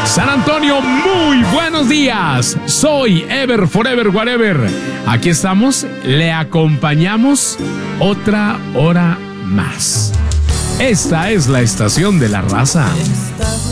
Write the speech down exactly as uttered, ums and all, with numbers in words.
San Antonio, muy buenos días. Soy Ever Forever Whatever. Aquí estamos, le acompañamos otra hora más. Esta es la estación de la raza.